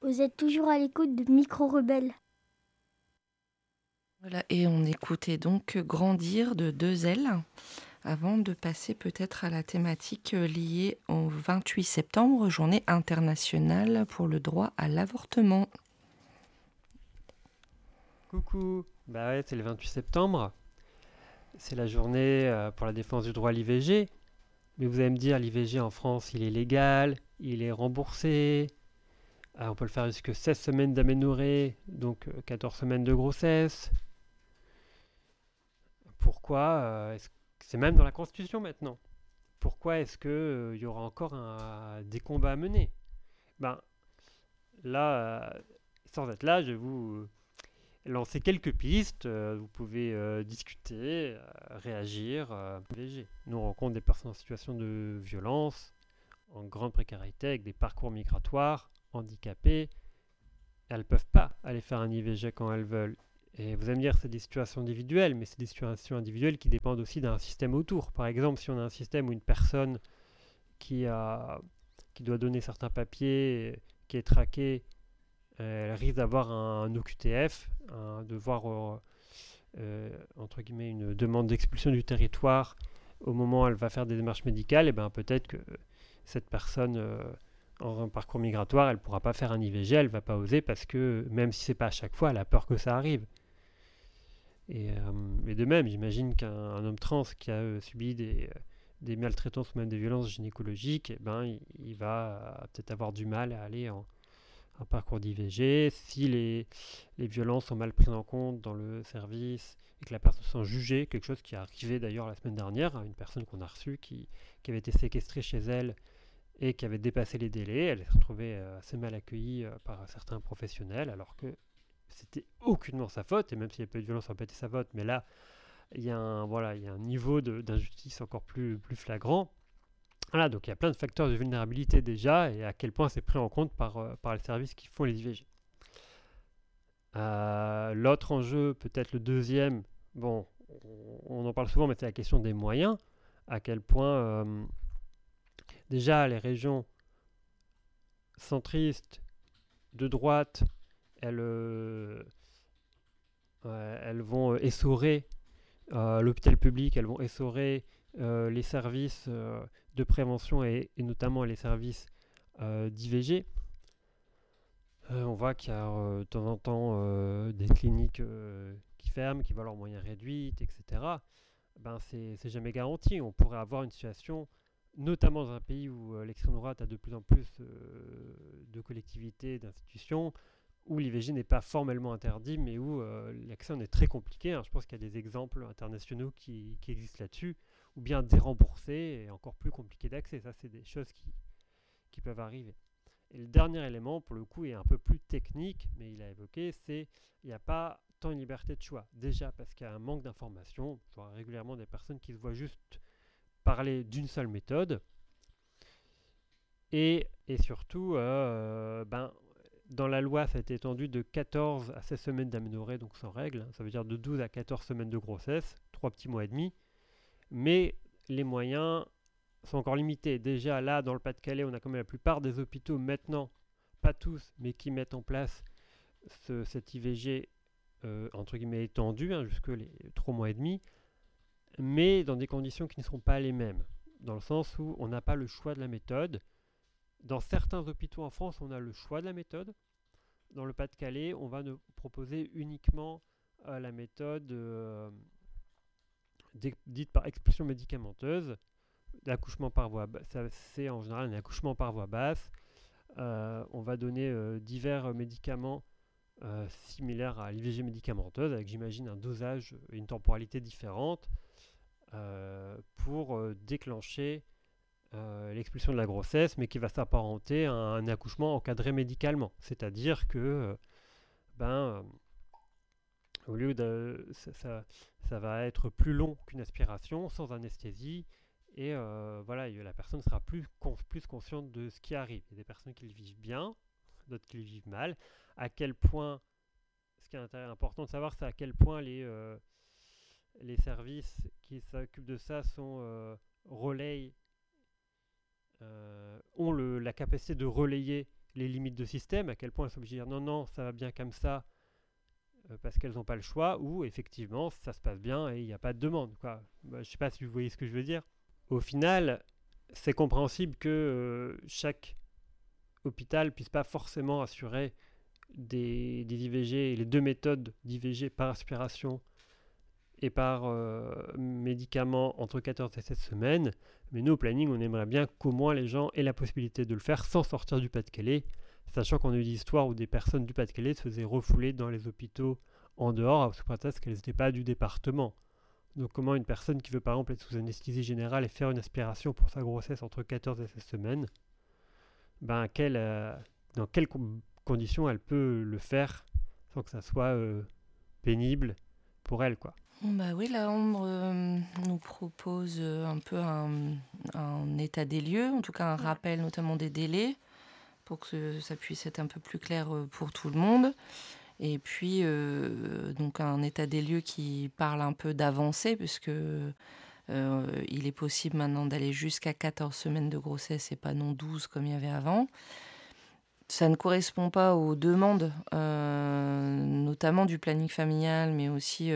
Vous êtes toujours à l'écoute de Micro Rebelle. Voilà, et on écoutait donc Grandir de 2L avant de passer peut-être à la thématique liée au 28 septembre, journée internationale pour le droit à l'avortement. Coucou, bah ouais, c'est le 28 septembre, c'est la journée pour la défense du droit à l'IVG. Mais vous allez me dire, l'IVG en France, il est légal, il est remboursé, on peut le faire jusque 16 semaines d'aménorrhée, donc 14 semaines de grossesse. Pourquoi c'est même dans la Constitution maintenant. Pourquoi est-ce qu'il y aura encore des combats à mener? Ben là, sans être là, je vais vous lancer quelques pistes. Vous pouvez discuter, réagir. Léger. Nous, on rencontre des personnes en situation de violence, en grande précarité, avec des parcours migratoires, handicapées. Elles ne peuvent pas aller faire un IVG quand elles veulent. Et vous allez me dire, c'est des situations individuelles, mais c'est des situations individuelles qui dépendent aussi d'un système autour. Par exemple, si on a un système où une personne qui, qui doit donner certains papiers, qui est traquée, elle risque d'avoir un OQTF, un devoir, entre guillemets, une demande d'expulsion du territoire au moment où elle va faire des démarches médicales, et ben peut-être que cette personne en parcours migratoire, elle ne pourra pas faire un IVG, elle ne va pas oser parce que même si c'est pas à chaque fois, elle a peur que ça arrive. Et de même, j'imagine qu'un homme trans qui a subi des maltraitances ou même des violences gynécologiques, eh ben, il va peut-être avoir du mal à aller en parcours d'IVG. Si les violences sont mal prises en compte dans le service et que la personne se sent jugée, quelque chose qui est arrivé d'ailleurs la semaine dernière, une personne qu'on a reçue qui avait été séquestrée chez elle et qui avait dépassé les délais, elle s'est retrouvée assez mal accueillie par certains professionnels alors que c'était aucunement sa faute, et même s'il n'y a pas eu de violence, ça n'a pas été sa faute, mais là, il y a un niveau d'injustice encore plus flagrant. Voilà, donc il y a plein de facteurs de vulnérabilité déjà, et à quel point c'est pris en compte par les services qui font les IVG. L'autre enjeu, peut-être le deuxième, bon, on en parle souvent, mais c'est la question des moyens. À quel point, déjà, les régions centristes, de droite, elles vont essorer l'hôpital public, elles vont essorer les services de prévention et notamment les services d'IVG. On voit qu'il y a de temps en temps des cliniques qui ferment, qui voient leurs moyens réduits, etc. Ben, c'est jamais garanti. On pourrait avoir une situation, notamment dans un pays où l'extrême droite a de plus en plus de collectivités, d'institutions, où l'IVG n'est pas formellement interdit, mais où l'accès en est très compliqué. Je pense qu'il y a des exemples internationaux qui existent là-dessus, ou bien déremboursés et encore plus compliqué d'accès. Ça, c'est des choses qui peuvent arriver. Et le dernier élément, pour le coup, est un peu plus technique, mais il a évoqué, c'est qu'il n'y a pas tant une liberté de choix. Déjà parce qu'il y a un manque d'information. Je vois régulièrement des personnes qui se voient juste parler d'une seule méthode. Et surtout, dans la loi, ça a été étendu de 14 à 16 semaines d'aménorrhée, donc sans règle. Ça veut dire de 12 à 14 semaines de grossesse, 3 petits mois et demi. Mais les moyens sont encore limités. Déjà, là, dans le Pas-de-Calais, on a quand même la plupart des hôpitaux maintenant, pas tous, mais qui mettent en place cet IVG, entre guillemets, étendu, jusque les 3 mois et demi, mais dans des conditions qui ne seront pas les mêmes. Dans le sens où on n'a pas le choix de la méthode. Dans certains hôpitaux en France, on a le choix de la méthode. Dans le Pas-de-Calais, on va nous proposer uniquement la méthode dite par expulsion médicamenteuse, l'accouchement par voie basse. C'est en général un accouchement par voie basse. On va donner divers médicaments similaires à l'IVG médicamenteuse, avec j'imagine un dosage et une temporalité différente pour déclencher l'expulsion de la grossesse, mais qui va s'apparenter à un accouchement encadré médicalement. C'est-à-dire que au lieu de ça va être plus long qu'une aspiration, sans anesthésie, et la personne sera plus consciente de ce qui arrive. Il y a des personnes qui le vivent bien, d'autres qui le vivent mal. À quel point, ce qui est important de savoir, c'est à quel point les services qui s'occupent de ça ont la capacité de relayer les limites de système, à quel point elles sont obligées de dire non, ça va bien comme ça, parce qu'elles n'ont pas le choix, ou effectivement ça se passe bien et il n'y a pas de demande, quoi. Je ne sais pas si vous voyez ce que je veux dire. Au final, c'est compréhensible que chaque hôpital ne puisse pas forcément assurer des IVG et les 2 méthodes d'IVG par aspiration et par médicaments entre 14 et 16 semaines. Mais nous, au planning, on aimerait bien qu'au moins les gens aient la possibilité de le faire sans sortir du Pas-de-Calais, sachant qu'on a eu des histoires où des personnes du Pas-de-Calais se faisaient refouler dans les hôpitaux en dehors, sous prétexte qu'elles n'étaient pas du département. Donc comment une personne qui veut par exemple être sous anesthésie générale et faire une aspiration pour sa grossesse entre 14 et 16 semaines, dans quelles conditions elle peut le faire sans que ça soit pénible pour elle, quoi. Bah oui, la Ambre nous propose un peu un état des lieux, en tout cas un rappel notamment des délais, pour que ça puisse être un peu plus clair pour tout le monde. Et puis, donc un état des lieux qui parle un peu d'avancée, puisque il est possible maintenant d'aller jusqu'à 14 semaines de grossesse et pas non 12 comme il y avait avant. Ça ne correspond pas aux demandes, notamment du planning familial, mais aussi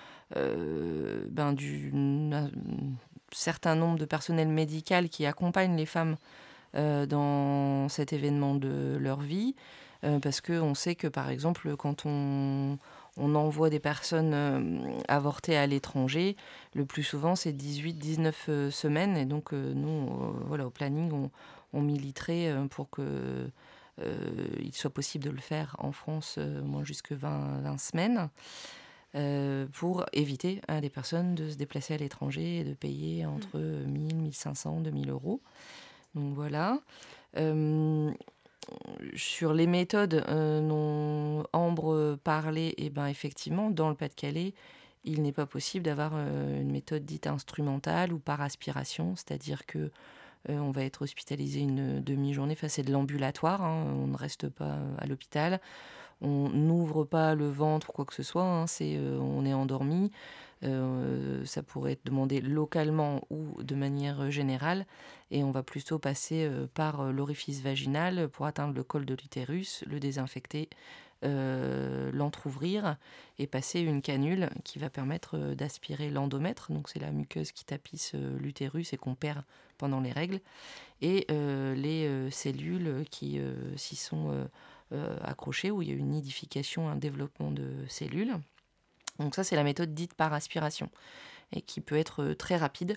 d'un certain nombre de personnel médical qui accompagnent les femmes dans cet événement de leur vie. Parce qu'on sait que, par exemple, quand on envoie des personnes avorter à l'étranger, le plus souvent, c'est 18-19 semaines. Et donc, nous, au planning, on militerait pour que il soit possible de le faire en France, au moins jusque 20 semaines, pour éviter à des personnes de se déplacer à l'étranger et de payer entre 1000, 1500, 2000 euros. Donc voilà. Sur les méthodes dont Ambre parlait, et effectivement, dans le Pas-de-Calais, il n'est pas possible d'avoir une méthode dite instrumentale ou par aspiration, c'est-à-dire que on va être hospitalisé une demi-journée, enfin, c'est de l'ambulatoire, on ne reste pas à l'hôpital, on n'ouvre pas le ventre ou quoi que ce soit, on est endormi. Ça pourrait être demandé localement ou de manière générale, et on va plutôt passer par l'orifice vaginal pour atteindre le col de l'utérus, le désinfecter, l'entrouvrir et passer une canule qui va permettre d'aspirer l'endomètre, donc c'est la muqueuse qui tapisse l'utérus et qu'on perd pendant les règles, et les cellules qui s'y sont accrochées, où il y a une nidification, un développement de cellules. Donc ça, c'est la méthode dite par aspiration et qui peut être très rapide.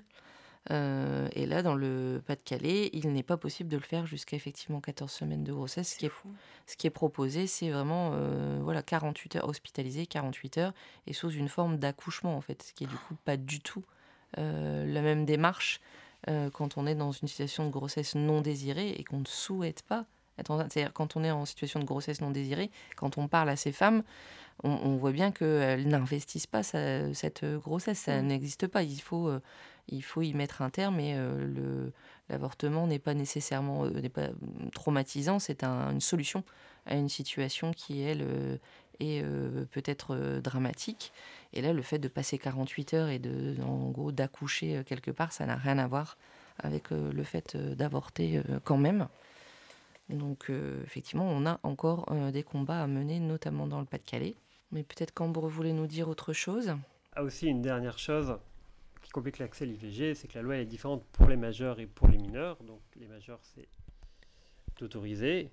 Et là, dans le Pas-de-Calais, il n'est pas possible de le faire jusqu'à effectivement 14 semaines de grossesse. Ce qui est proposé, c'est vraiment 48 heures hospitalisées, 48 heures, et sous une forme d'accouchement, en fait, ce qui est du coup pas du tout la même démarche quand on est dans une situation de grossesse non désirée et qu'on ne souhaite pas être enceinte. C'est-à-dire quand on est en situation de grossesse non désirée, quand on parle à ces femmes, on voit bien qu'elles n'investissent pas cette grossesse, ça n'existe pas. Il faut y mettre un terme, et l'avortement n'est pas nécessairement n'est pas traumatisant, c'est une solution à une situation qui, elle, est peut-être dramatique. Et là, le fait de passer 48 heures et en gros d'accoucher quelque part, ça n'a rien à voir avec le fait d'avorter quand même. Donc effectivement, on a encore des combats à mener, notamment dans le Pas-de-Calais. Mais peut-être qu'Ambre voulait nous dire autre chose. Ah, aussi, une dernière chose qui complique l'accès à l'IVG, c'est que la loi est différente pour les majeurs et pour les mineurs. Donc les majeurs, c'est autorisé,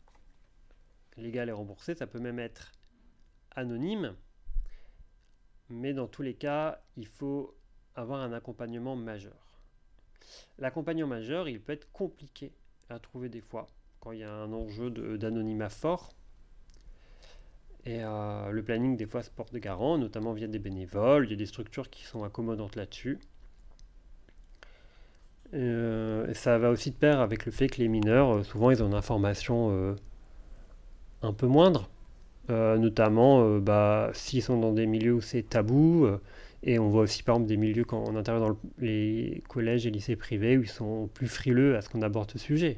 légal et remboursé. Ça peut même être anonyme. Mais dans tous les cas, il faut avoir un accompagnement majeur. L'accompagnement majeur, il peut être compliqué à trouver des fois, quand il y a un enjeu d'anonymat fort. Et le planning, des fois, se porte garant, notamment via des bénévoles. Il y a des structures qui sont accommodantes là-dessus. Et ça va aussi de pair avec le fait que les mineurs, souvent, ils ont une information un peu moindre. Notamment, s'ils sont dans des milieux où c'est tabou. Et on voit aussi, par exemple, des milieux quand on intervient dans les collèges et lycées privés où ils sont plus frileux à ce qu'on aborde ce sujet.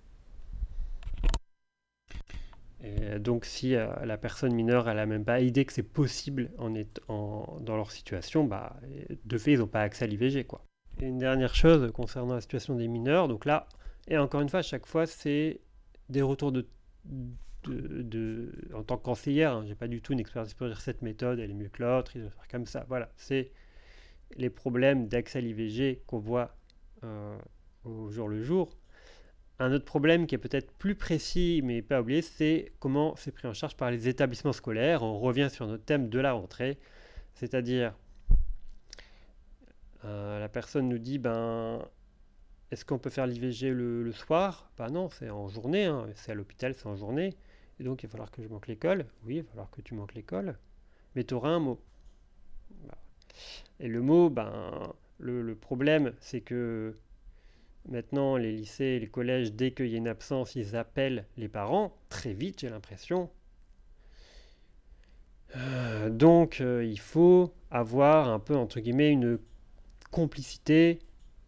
Et donc si la personne mineure elle n'a même pas idée que c'est possible dans leur situation, de fait ils n'ont pas accès à l'IVG, quoi. Et une dernière chose concernant la situation des mineurs, donc là, et encore une fois, à chaque fois c'est des retours en tant que conseillère, hein, j'ai pas du tout une expertise pour dire cette méthode, elle est mieux que l'autre, il doit faire comme ça. Voilà, c'est les problèmes d'accès à l'IVG qu'on voit au jour le jour. Un autre problème qui est peut-être plus précis, mais pas oublié, c'est comment c'est pris en charge par les établissements scolaires. On revient sur notre thème de la rentrée, c'est-à-dire la personne nous dit, est-ce qu'on peut faire l'IVG le soir ? Non, c'est en journée, hein. C'est à l'hôpital, c'est en journée. Et donc, il va falloir que je manque l'école. Oui, il va falloir que tu manques l'école. Mais tu auras un mot. Et le mot, le problème, c'est que maintenant, les lycées et les collèges, dès qu'il y a une absence, ils appellent les parents. Très vite, j'ai l'impression. Donc, il faut avoir un peu, entre guillemets, une complicité,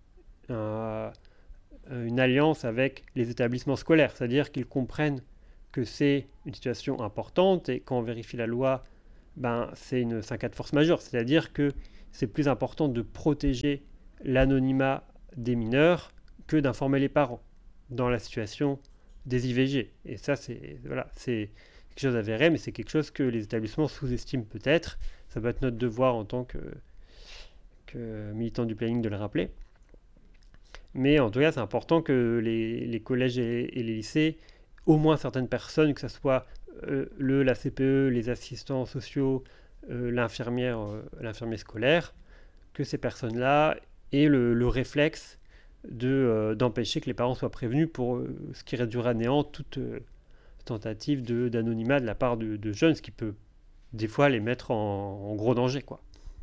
une alliance avec les établissements scolaires, c'est-à-dire qu'ils comprennent que c'est une situation importante et quand on vérifie la loi, c'est un cas de force majeure, c'est-à-dire que c'est plus important de protéger l'anonymat des mineurs que d'informer les parents dans la situation des IVG. Et ça, c'est quelque chose avéré, mais c'est quelque chose que les établissements sous-estiment peut-être. Ça peut être notre devoir en tant que militant du planning de le rappeler. Mais en tout cas, c'est important que les collèges et les lycées, au moins certaines personnes, que ce soit la CPE, les assistants sociaux, l'infirmier scolaire, que ces personnes-là aient le réflexe d'empêcher que les parents soient prévenus pour ce qui réduira à néant toute tentative d'anonymat de la part de jeunes, ce qui peut des fois les mettre en gros danger, quoi.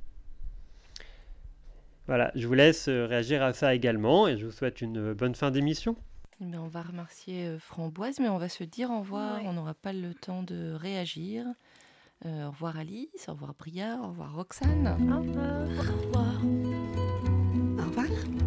Voilà, je vous laisse réagir à ça également et je vous souhaite une bonne fin d'émission. On va remercier Framboise, mais on va se dire au revoir. Ouais. On n'aura pas le temps de réagir. Au revoir Alice, au revoir Bria, au revoir Roxane. Au revoir. Au revoir. Au revoir.